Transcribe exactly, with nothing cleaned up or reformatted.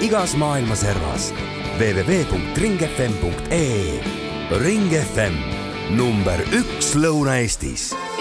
igas maailma servas. w w w punkt ring f m punkt e e. Ring F M, number üks Lõuna-Eestis.